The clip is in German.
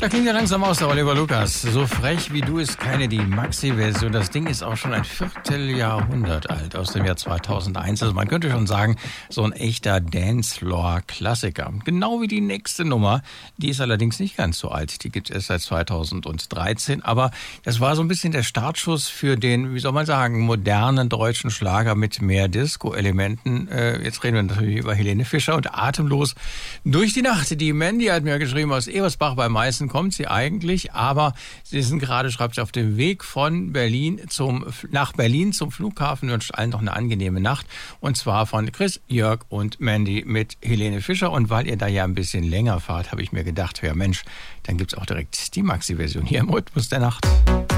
Da klingt ja langsam aus, der Oliver Lukas. So frech wie du ist keine, die Maxi-Version. Das Ding ist auch schon ein Vierteljahrhundert alt, aus dem Jahr 2001. Also man könnte schon sagen, so ein echter Dancefloor-Klassiker. Genau wie die nächste Nummer. Die ist allerdings nicht ganz so alt. Die gibt es erst seit 2013. Aber das war so ein bisschen der Startschuss für den, wie soll man sagen, modernen deutschen Schlager mit mehr Disco-Elementen. Jetzt reden wir natürlich über Helene Fischer und Atemlos durch die Nacht. Die Mandy hat mir geschrieben, aus Ebersbach bei Meißen kommt sie eigentlich, aber sie sind gerade, schreibt sie, auf dem Weg von nach Berlin zum Flughafen, wünscht allen noch eine angenehme Nacht. Und zwar von Chris, Jörg und Mandy mit Helene Fischer. Und weil ihr da ja ein bisschen länger fahrt, habe ich mir gedacht, ja Mensch, dann gibt's auch direkt die Maxi-Version hier im Rhythmus der Nacht.